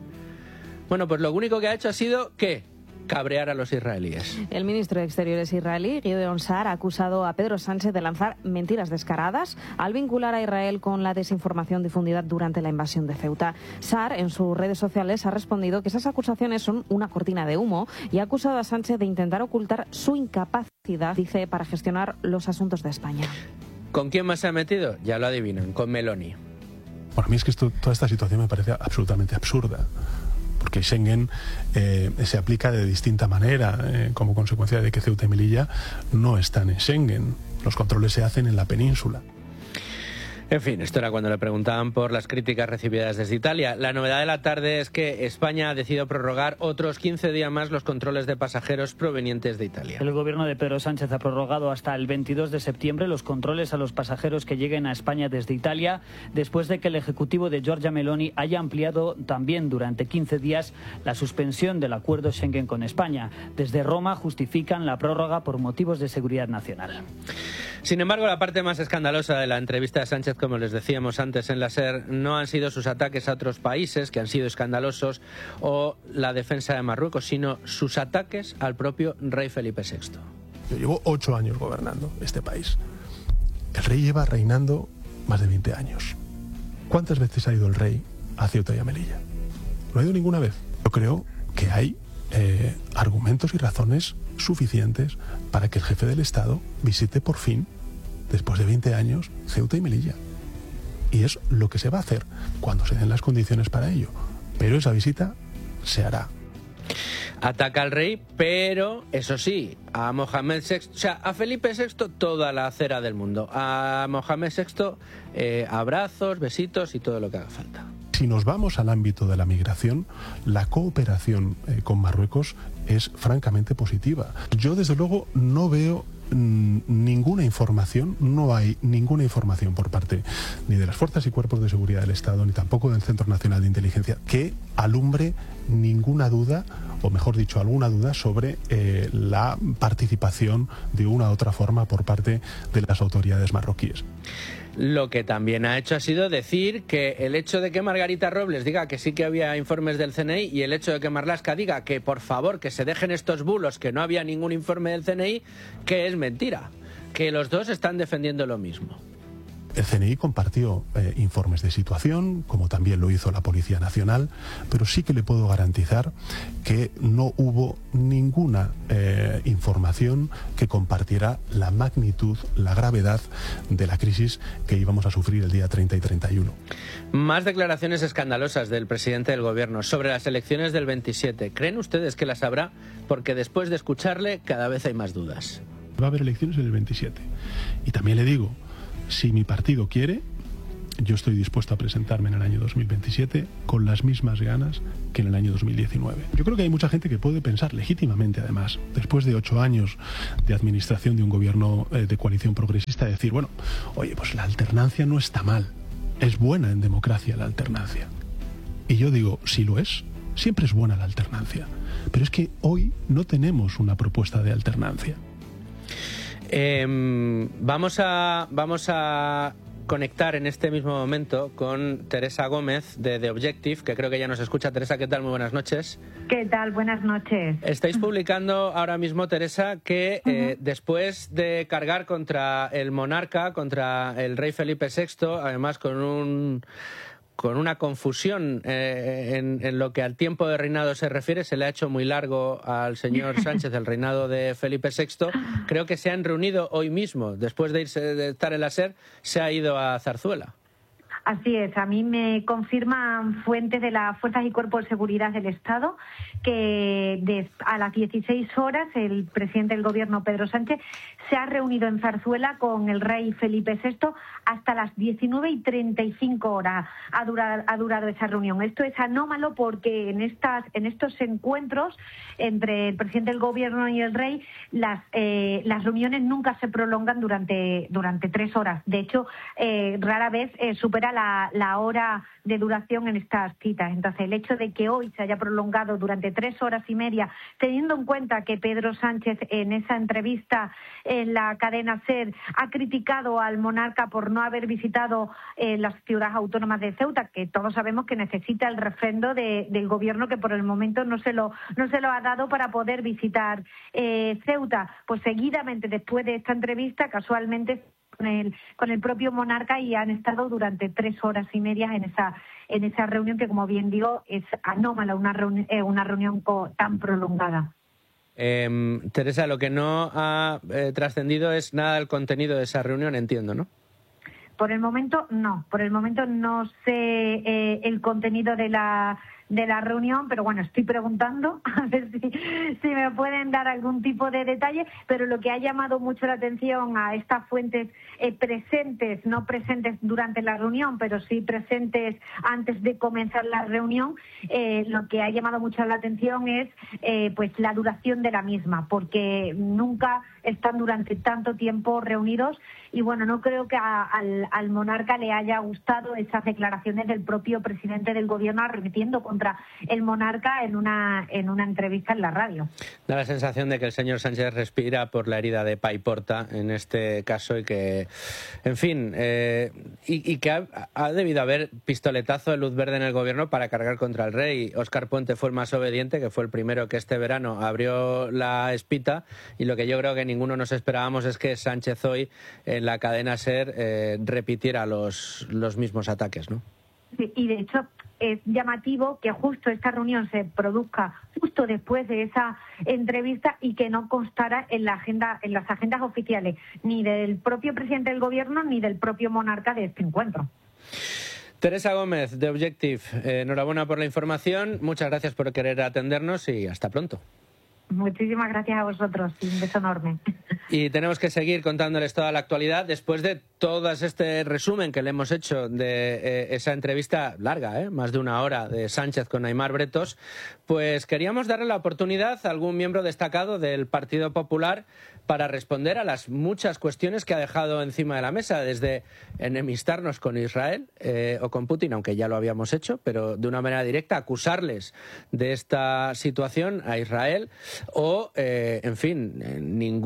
Speaker 1: Bueno, pues lo único que ha hecho ha sido, ¿qué? Cabrear a los israelíes.
Speaker 10: El ministro de Exteriores israelí, Gideon Sa'ar, ha acusado a Pedro Sánchez de lanzar mentiras descaradas al vincular a Israel con la desinformación difundida durante la invasión de Ceuta. Sa'ar, en sus redes sociales, ha respondido que esas acusaciones son una cortina de humo y ha acusado a Sánchez de intentar ocultar su incapacidad, dice, para gestionar los asuntos de España.
Speaker 1: ¿Con quién más se ha metido? Ya lo adivinan, con Meloni.
Speaker 3: Para mí es que esto, toda esta situación me parece absolutamente absurda. Porque Schengen eh, se aplica de distinta manera eh, como consecuencia de que Ceuta y Melilla no están en Schengen. Los controles se hacen en la península.
Speaker 1: En fin, esto era cuando le preguntaban por las críticas recibidas desde Italia. La novedad de la tarde es que España ha decidido prorrogar otros quince días más los controles de pasajeros provenientes de Italia.
Speaker 8: El gobierno de Pedro Sánchez ha prorrogado hasta el veintidós de septiembre los controles a los pasajeros que lleguen a España desde Italia, después de que el ejecutivo de Giorgia Meloni haya ampliado también durante quince días la suspensión del acuerdo Schengen con España. Desde Roma justifican la prórroga por motivos de seguridad nacional.
Speaker 1: Sin embargo, la parte más escandalosa de la entrevista de Sánchez, como les decíamos antes en la SER, no han sido sus ataques a otros países, que han sido escandalosos, o la defensa de Marruecos, sino sus ataques al propio rey Felipe sexto.
Speaker 3: Yo llevo ocho años gobernando este país. El rey lleva reinando más de veinte años. ¿Cuántas veces ha ido el rey a Ceuta y a Melilla? No ha ido ninguna vez. Yo creo que hay eh, argumentos y razones suficientes para que el jefe del Estado visite por fin, después de veinte años, Ceuta y Melilla. Y es lo que se va a hacer cuando se den las condiciones para ello. Pero esa visita se hará.
Speaker 1: Ataca al rey, pero eso sí, a Mohamed sexto, o sea, a Felipe sexto toda la cera del mundo. A Mohamed sexto eh, abrazos, besitos y todo lo que haga falta.
Speaker 3: Si nos vamos al ámbito de la migración, la cooperación eh, con Marruecos es francamente positiva. Yo, desde luego, no veo mmm, ninguna información, no hay ninguna información por parte ni de las fuerzas y cuerpos de seguridad del Estado, ni tampoco del Centro Nacional de Inteligencia, que alumbre ninguna duda, o mejor dicho, alguna duda sobre eh, la participación de una u otra forma por parte de las autoridades marroquíes.
Speaker 1: Lo que también ha hecho ha sido decir que el hecho de que Margarita Robles diga que sí que había informes del C N I y el hecho de que Marlaska diga que por favor que se dejen estos bulos, que no había ningún informe del C N I, que es mentira, que los dos están defendiendo lo mismo.
Speaker 3: El C N I compartió eh, informes de situación, como también lo hizo la Policía Nacional, pero sí que le puedo garantizar que no hubo ninguna eh, información que compartiera la magnitud, la gravedad de la crisis que íbamos a sufrir el día treinta y treinta y uno.
Speaker 1: Más declaraciones escandalosas del presidente del Gobierno sobre las elecciones del veintisiete. ¿Creen ustedes que las habrá? Porque después de escucharle cada vez hay más dudas.
Speaker 3: Va a haber elecciones en el veintisiete. Y también le digo, si mi partido quiere, yo estoy dispuesto a presentarme en el año dos mil veintisiete con las mismas ganas que en el año dos mil diecinueve. Yo creo que hay mucha gente que puede pensar, legítimamente además, después de ocho años de administración de un gobierno eh, de coalición progresista, decir, bueno, oye, pues la alternancia no está mal, es buena en democracia la alternancia. Y yo digo, si lo es, siempre es buena la alternancia. Pero es que hoy no tenemos una propuesta de alternancia.
Speaker 1: Eh, vamos a vamos a conectar en este mismo momento con Teresa Gómez de The Objective, que creo que ya nos escucha. Teresa, ¿qué tal? Muy buenas noches.
Speaker 13: ¿Qué tal? Buenas noches.
Speaker 1: Estáis publicando ahora mismo, Teresa, que eh, uh-huh. después de cargar contra el monarca, contra el rey Felipe sexto, además con un con una confusión eh, en, en lo que al tiempo de reinado se refiere, se le ha hecho muy largo al señor Sánchez el reinado de Felipe sexto. Creo que se han reunido hoy mismo, después de irse de estar en la SER, se ha ido a Zarzuela.
Speaker 13: Así es, a mí me confirman fuentes de las Fuerzas y Cuerpos de Seguridad del Estado que de, a las dieciséis horas el presidente del Gobierno, Pedro Sánchez, se ha reunido en Zarzuela con el rey Felipe sexto hasta las diecinueve y treinta y cinco horas ha durado, ha durado esa reunión. Esto es anómalo porque en, estas, en estos encuentros entre el presidente del Gobierno y el rey, las, eh, las reuniones nunca se prolongan durante, durante tres horas. De hecho, eh, rara vez eh, supera la, la hora de duración en estas citas. Entonces, el hecho de que hoy se haya prolongado durante tres horas y media, teniendo en cuenta que Pedro Sánchez en esa entrevista en la cadena SER ha criticado al monarca por no haber visitado eh, las ciudades autónomas de Ceuta, que todos sabemos que necesita el refrendo de, del gobierno, que por el momento no se lo, no se lo ha dado para poder visitar eh, Ceuta. Pues seguidamente, después de esta entrevista, casualmente con el, con el propio monarca, y han estado durante tres horas y media en esa en esa reunión que, como bien digo, es anómala una, reuni eh, una reunión tan prolongada.
Speaker 1: Eh, Teresa, lo que no ha eh, trascendido es nada del contenido de esa reunión, entiendo, ¿no?
Speaker 13: Por el momento no, por el momento no sé eh, el contenido de la de la reunión, pero bueno, estoy preguntando a ver si, si me pueden dar algún tipo de detalle, pero lo que ha llamado mucho la atención a estas fuentes eh, presentes, no presentes durante la reunión, pero sí presentes antes de comenzar la reunión, eh, lo que ha llamado mucho la atención es eh, pues la duración de la misma, porque nunca están durante tanto tiempo reunidos. Y bueno, no creo que a, al, al monarca le haya gustado esas declaraciones del propio presidente del gobierno arremetiendo contra el monarca en una, en una entrevista en la radio.
Speaker 1: Da la sensación de que el señor Sánchez respira por la herida de Paiporta en este caso y que, en fin, eh, y, y que ha, ha debido haber pistoletazo de luz verde en el gobierno para cargar contra el rey. Óscar Puente fue el más obediente, que fue el primero que este verano abrió la espita, y lo que yo creo que ninguno nos esperábamos es que Sánchez hoy en la cadena SER eh, repitiera los, los mismos ataques, ¿no?
Speaker 13: Sí, y de hecho es llamativo que justo esta reunión se produzca justo después de esa entrevista y que no constara en la agenda, en las agendas oficiales ni del propio presidente del gobierno ni del propio monarca de este encuentro.
Speaker 1: Teresa Gómez, de Objective, eh, enhorabuena por la información, muchas gracias por querer atendernos y hasta pronto.
Speaker 13: Muchísimas gracias a vosotros, un beso enorme.
Speaker 1: Y tenemos que seguir contándoles toda la actualidad después de todo este resumen que le hemos hecho de eh, esa entrevista larga, ¿eh? más de una hora, de Sánchez con Aimar Bretos. Pues queríamos darle la oportunidad a algún miembro destacado del Partido Popular para responder a las muchas cuestiones que ha dejado encima de la mesa, desde enemistarnos con Israel eh, o con Putin, aunque ya lo habíamos hecho, pero de una manera directa acusarles de esta situación a Israel, o, eh, en fin, ningún tipo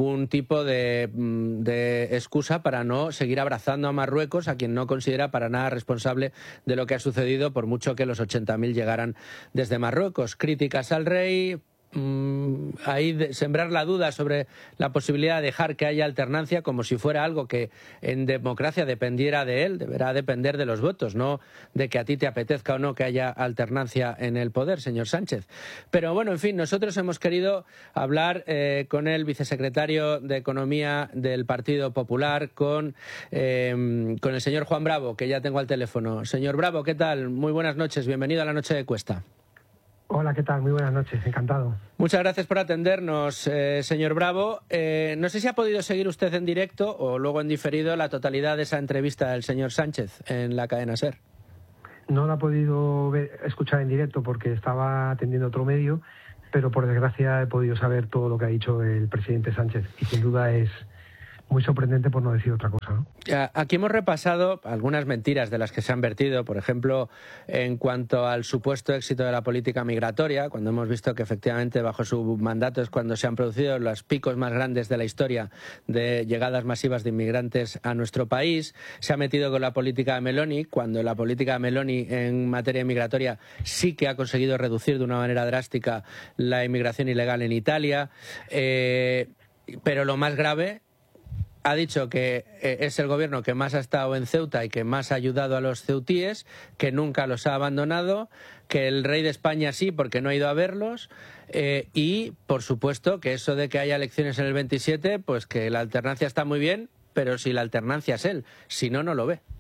Speaker 1: tipo de, de excusa para no seguir abrazando a Marruecos, a quien no considera para nada responsable de lo que ha sucedido, por mucho que los ochenta mil llegaran desde Marruecos. Críticas al rey. Mm, ahí de sembrar la duda sobre la posibilidad de dejar que haya alternancia, como si fuera algo que en democracia dependiera de él. Deberá depender de los votos, no de que a ti te apetezca o no que haya alternancia en el poder, señor Sánchez. Pero bueno, en fin, nosotros hemos querido hablar eh, con el vicesecretario de Economía del Partido Popular, con, eh, con el señor Juan Bravo, que ya tengo al teléfono. Señor Bravo, ¿qué tal? Muy buenas noches, bienvenido a la Noche de Cuesta.
Speaker 14: Hola, ¿qué tal? Muy buenas noches, encantado.
Speaker 1: Muchas gracias por atendernos, eh, señor Bravo. Eh, no sé si ha podido seguir usted en directo o luego en diferido la totalidad de esa entrevista del señor Sánchez en la cadena SER.
Speaker 14: No la he podido ver, escuchar en directo porque estaba atendiendo otro medio, pero por desgracia he podido saber todo lo que ha dicho el presidente Sánchez y sin duda es muy sorprendente, por no decir otra cosa, ¿no?
Speaker 1: Aquí hemos repasado algunas mentiras de las que se han vertido, por ejemplo, en cuanto al supuesto éxito de la política migratoria, cuando hemos visto que efectivamente bajo su mandato es cuando se han producido los picos más grandes de la historia de llegadas masivas de inmigrantes a nuestro país. Se ha metido con la política de Meloni, cuando la política de Meloni en materia migratoria sí que ha conseguido reducir de una manera drástica la inmigración ilegal en Italia. Eh, pero lo más grave, ha dicho que eh, es el gobierno que más ha estado en Ceuta y que más ha ayudado a los ceutíes, que nunca los ha abandonado, que el rey de España sí, porque no ha ido a verlos, eh, y, por supuesto, que eso de que haya elecciones en el veintisiete, pues que la alternancia está muy bien, pero si la alternancia es él, si no, no lo ve.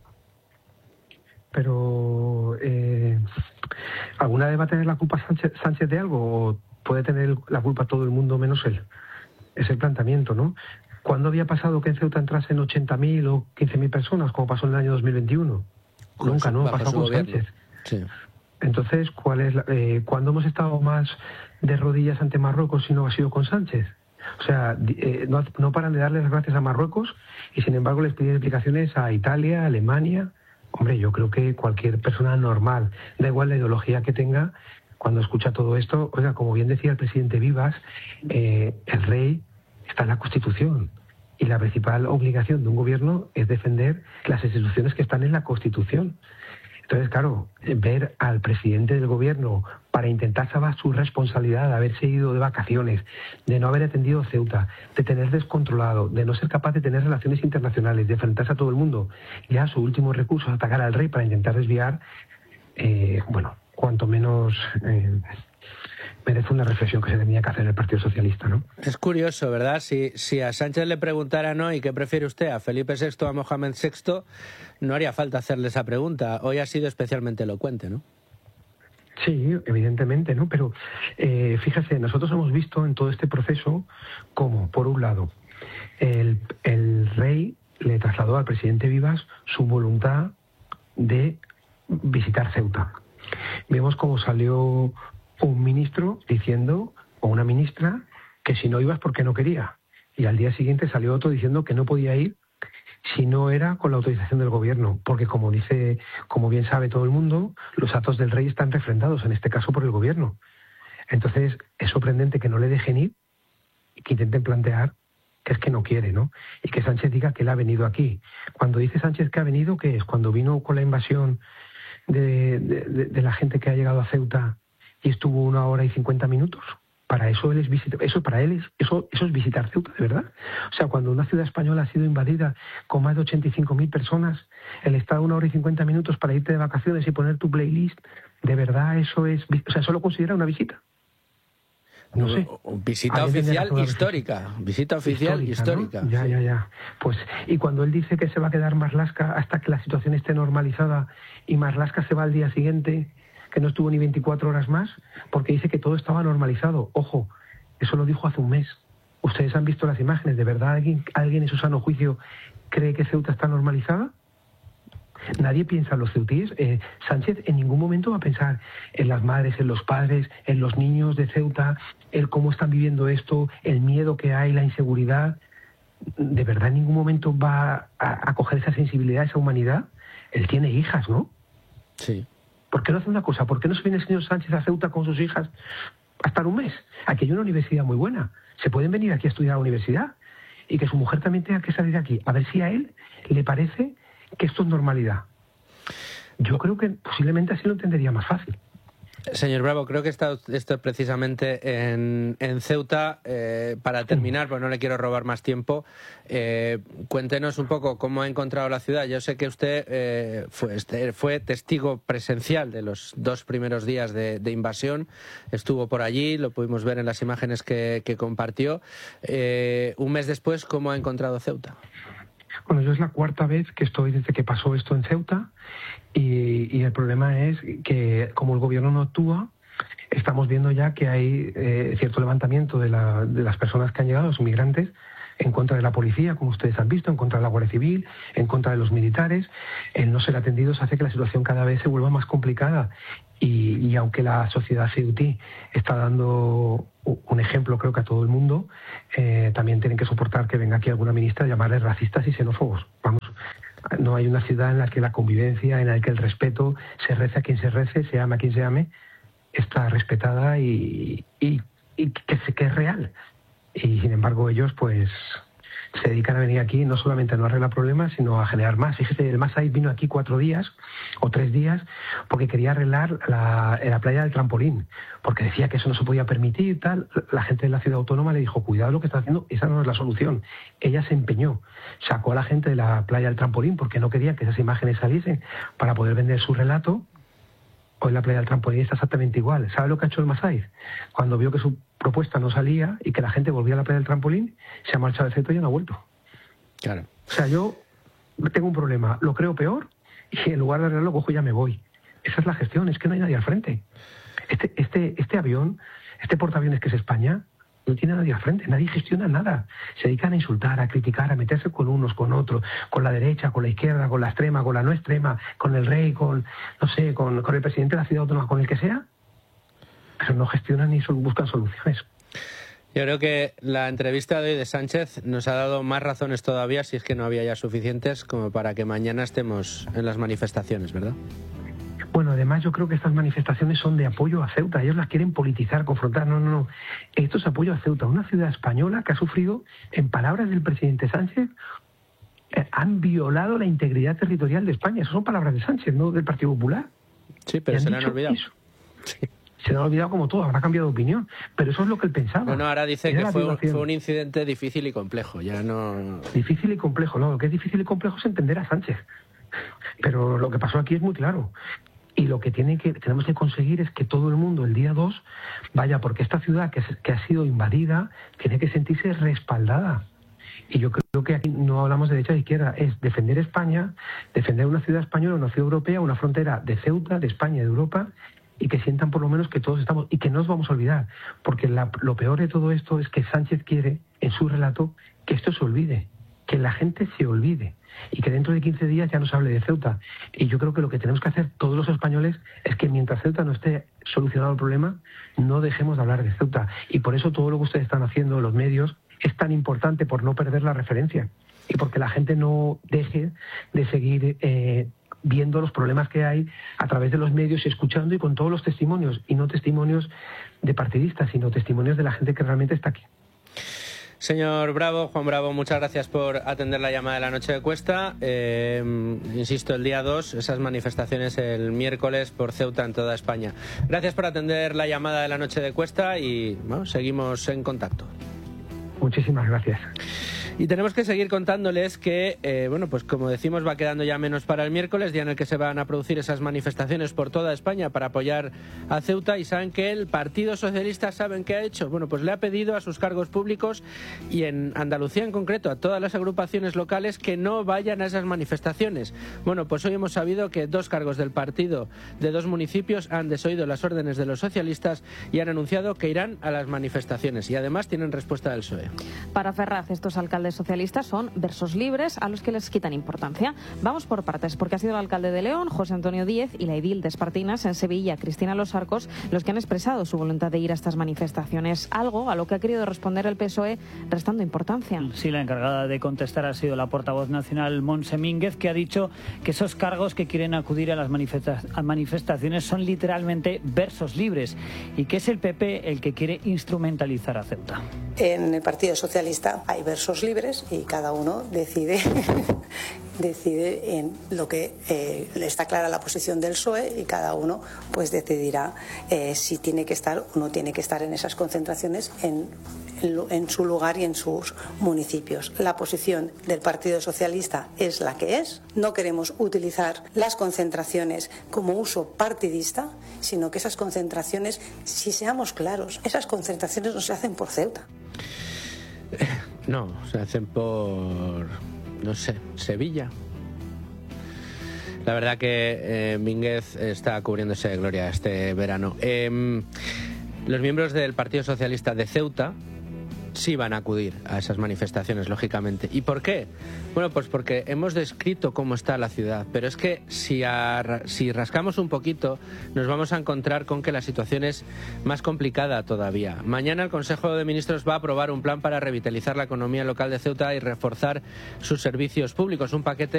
Speaker 14: Pero, eh, ¿alguna vez va a tener la culpa Sánchez, Sánchez de algo o puede tener la culpa todo el mundo menos él? Es el planteamiento, ¿no? ¿Cuándo había pasado que en Ceuta entrasen ochenta mil o quince mil personas, como pasó en el año dos mil veintiuno? Con Nunca, ¿no? Pasó con Sánchez.
Speaker 1: Sí.
Speaker 14: Entonces, ¿cuál es la, eh, ¿cuándo hemos estado más de rodillas ante Marruecos si no ha sido con Sánchez? O sea, eh, no, no paran de darle las gracias a Marruecos y, sin embargo, les piden explicaciones a Italia, a Alemania. Hombre, yo creo que cualquier persona normal, da igual la ideología que tenga, cuando escucha todo esto, oiga, como bien decía el presidente Vivas, eh, el rey está en la Constitución. Y la principal obligación de un gobierno es defender las instituciones que están en la Constitución. Entonces, claro, ver al presidente del gobierno para intentar salvar su responsabilidad de haberse ido de vacaciones, de no haber atendido Ceuta, de tener descontrolado, de no ser capaz de tener relaciones internacionales, de enfrentarse a todo el mundo, ya su último recurso es atacar al rey para intentar desviar, eh, bueno, cuanto menos... Eh, merece una reflexión que se tenía que hacer el Partido Socialista, ¿no?
Speaker 1: Es curioso, ¿verdad? Si, si a Sánchez le preguntaran hoy qué prefiere usted, a Felipe sexto o a Mohamed sexto, no haría falta hacerle esa pregunta. Hoy ha sido especialmente elocuente, ¿no?
Speaker 14: Sí, evidentemente, ¿no? Pero eh, fíjese, nosotros hemos visto en todo este proceso cómo, por un lado, el, el rey le trasladó al presidente Vivas su voluntad de visitar Ceuta. Vemos cómo salió un ministro diciendo, o una ministra, que si no ibas porque no quería. Y al día siguiente salió otro diciendo que no podía ir si no era con la autorización del gobierno. Porque como dice, como bien sabe todo el mundo, los actos del rey están refrendados, en este caso por el gobierno. Entonces es sorprendente que no le dejen ir y que intenten plantear que es que no quiere, ¿no? Y que Sánchez diga que él ha venido aquí. Cuando dice Sánchez que ha venido, ¿qué es? Cuando vino con la invasión de, de, de, de la gente que ha llegado a Ceuta y estuvo una hora y cincuenta minutos. Para eso él es visitar, eso para él es, eso, eso es visitar Ceuta, de verdad. O sea, cuando una ciudad española ha sido invadida con más de ochenta y cinco mil personas, el estar una hora y cincuenta minutos para irte de vacaciones y poner tu playlist, de verdad eso es, o sea, eso lo considera una visita. No sé.
Speaker 1: Visita oficial histórica. Visita oficial histórica.
Speaker 14: ¿No? Ya,
Speaker 1: sí.
Speaker 14: ya, ya. Pues, y cuando él dice que se va a quedar Marlaska hasta que la situación esté normalizada y Marlaska se va al día siguiente, que no estuvo ni veinticuatro horas más, porque dice que todo estaba normalizado. Ojo, eso lo dijo hace un mes. Ustedes han visto las imágenes. ¿De verdad alguien, alguien en su sano juicio cree que Ceuta está normalizada? Nadie piensa en los ceutíes. Eh, Sánchez en ningún momento va a pensar en las madres, en los padres, en los niños de Ceuta, en cómo están viviendo esto, el miedo que hay, la inseguridad. ¿De verdad en ningún momento va a, a coger esa sensibilidad, esa humanidad? Él tiene hijas, ¿no?
Speaker 1: Sí.
Speaker 14: ¿Por qué no hace una cosa? ¿Por qué no se viene el señor Sánchez a Ceuta con sus hijas a estar un mes? Aquí hay una universidad muy buena. Se pueden venir aquí a estudiar a la universidad. y que su mujer también tenga que salir de aquí. A ver si a él le parece que esto es normalidad. Yo creo que posiblemente así lo entendería más fácil.
Speaker 1: Señor Bravo, creo que está esto precisamente en, en Ceuta. Eh, para terminar, pues no le quiero robar más tiempo, eh, cuéntenos un poco cómo ha encontrado la ciudad. Yo sé que usted eh, fue, fue testigo presencial de los dos primeros días de, de invasión, estuvo por allí, lo pudimos ver en las imágenes que, que compartió. Eh, un mes después, ¿cómo ha encontrado Ceuta?
Speaker 14: Bueno, yo es la cuarta vez que estoy desde que pasó esto en Ceuta y, y el problema es que como el gobierno no actúa, estamos viendo ya que hay eh, cierto levantamiento de, la, de las personas que han llegado, los inmigrantes, en contra de la policía, como ustedes han visto, en contra de la Guardia Civil, en contra de los militares. El no ser atendidos hace que la situación cada vez se vuelva más complicada. Y, y aunque la sociedad ceutí está dando un ejemplo, creo que a todo el mundo, eh, también tienen que soportar que venga aquí alguna ministra a llamarles racistas y xenófobos. Vamos, no hay una ciudad en la que la convivencia, en la que el respeto, se rece a quien se rece, se ama a quien se ame, está respetada y, y, y que, que es real. Y sin embargo ellos pues se dedican a venir aquí no solamente a no arreglar problemas, sino a generar más. Fíjese, el Masai vino aquí cuatro días o tres días porque quería arreglar la, la playa del trampolín, porque decía que eso no se podía permitir y tal. La gente de la ciudad autónoma le dijo, cuidado lo que está haciendo, esa no es la solución. Ella se empeñó, sacó a la gente de la playa del trampolín porque no quería que esas imágenes saliesen para poder vender su relato. Hoy la playa del trampolín está exactamente igual. ¿Sabe lo que ha hecho el Masai? Cuando vio que su propuesta no salía y que la gente volvía a la playa del trampolín, se ha marchado de Ceuta y no ha vuelto.
Speaker 1: Claro.
Speaker 14: O sea, yo tengo un problema, lo creo peor y en lugar de arreglarlo cojo y ya me voy. Esa es la gestión, es que no hay nadie al frente. Este, este, este avión, este portaaviones que es España, no tiene nadie al frente, nadie gestiona nada. Se dedican a insultar, a criticar, a meterse con unos, con otros, con la derecha, con la izquierda, con la extrema, con la no extrema, con el rey, con, no sé, con, con el presidente de la ciudad autónoma, con el que sea. Pero no gestionan ni buscan soluciones.
Speaker 1: Yo creo que la entrevista de hoy de Sánchez nos ha dado más razones todavía, si es que no había ya suficientes, como para que mañana estemos en las manifestaciones, ¿verdad?
Speaker 14: Bueno, además yo creo que estas manifestaciones son de apoyo a Ceuta. Ellos las quieren politizar, confrontar. No, no, no. Esto es apoyo a Ceuta, una ciudad española que ha sufrido, en palabras del presidente Sánchez, eh, han violado la integridad territorial de España. Esas son palabras de Sánchez, no del Partido Popular.
Speaker 1: Sí, pero se le han olvidado.
Speaker 14: Sí. Se le ha olvidado como todo, habrá cambiado de opinión. Pero eso es lo que él pensaba.
Speaker 1: No, no, ahora dice que fue, fue un incidente difícil y complejo. Ya no.
Speaker 14: Difícil y complejo, no. Lo que es difícil y complejo es entender a Sánchez. Pero lo que pasó aquí es muy claro. Y lo que, tiene que tenemos que conseguir es que todo el mundo el día dos vaya, porque esta ciudad que, que ha sido invadida tiene que sentirse respaldada. Y yo creo que aquí no hablamos de derecha e izquierda, es defender España, defender una ciudad española, una ciudad europea, una frontera de Ceuta, de España, de Europa, y que sientan por lo menos que todos estamos, y que no nos vamos a olvidar, porque la, lo peor de todo esto es que Sánchez quiere, en su relato, que esto se olvide, que la gente se olvide, y que dentro de quince días ya no se hable de Ceuta. Y yo creo que lo que tenemos que hacer todos los españoles es que mientras Ceuta no esté solucionado el problema, no dejemos de hablar de Ceuta. Y por eso todo lo que ustedes están haciendo, los medios, es tan importante, por no perder la referencia y porque la gente no deje de seguir eh, viendo los problemas que hay a través de los medios y escuchando y con todos los testimonios, y no testimonios de partidistas, sino testimonios de la gente que realmente está aquí.
Speaker 1: Señor Bravo, Juan Bravo, muchas gracias por atender la llamada de la noche de Cuesta. Eh, insisto, el día dos, esas manifestaciones el miércoles por Ceuta en toda España. Gracias por atender la llamada de la noche de Cuesta y bueno, seguimos en contacto.
Speaker 14: Muchísimas gracias.
Speaker 1: Y tenemos que seguir contándoles que, eh, bueno, pues como decimos, va quedando ya menos para el miércoles, día en el que se van a producir esas manifestaciones por toda España para apoyar a Ceuta. Y saben que el Partido Socialista, ¿saben qué ha hecho? Bueno, pues le ha pedido a sus cargos públicos y en Andalucía en concreto a todas las agrupaciones locales que no vayan a esas manifestaciones. Bueno, pues hoy hemos sabido que dos cargos del partido de dos municipios han desoído las órdenes de los socialistas y han anunciado que irán a las manifestaciones y además tienen respuesta del P S O E.
Speaker 10: Para Ferraz, estos alcaldes socialistas son versos libres a los que les quitan importancia. Vamos por partes, porque ha sido el alcalde de León, José Antonio Díez, y la edil de Espartinas, en Sevilla, Cristina Los Arcos, los que han expresado su voluntad de ir a estas manifestaciones, algo a lo que ha querido responder el P S O E restando importancia.
Speaker 8: Sí, la encargada de contestar ha sido la portavoz nacional Montse Mínguez, que ha dicho que esos cargos que quieren acudir a las manifesta- a manifestaciones son literalmente versos libres y que es el P P el que quiere instrumentalizar a Ceuta.
Speaker 15: En el Partido Socialista hay versos libres libres y cada uno decide decide en lo que eh, está clara la posición del P S O E y cada uno pues decidirá eh, si tiene que estar o no tiene que estar en esas concentraciones en, en, en su lugar y en sus municipios. La posición del Partido Socialista es la que es. No queremos utilizar las concentraciones como uso partidista, sino que esas concentraciones, si seamos claros, esas concentraciones no se hacen por Ceuta.
Speaker 1: No, se hacen por, no sé, Sevilla. La verdad que eh, Mínguez está cubriéndose de gloria este verano. Eh, los miembros del Partido Socialista de Ceuta sí van a acudir a esas manifestaciones, lógicamente. ¿Y por qué? Bueno, pues porque hemos descrito cómo está la ciudad, pero es que si, a, si rascamos un poquito nos vamos a encontrar con que la situación es más complicada todavía. Mañana el Consejo de Ministros va a aprobar un plan para revitalizar la economía local de Ceuta y reforzar sus servicios públicos, un paquete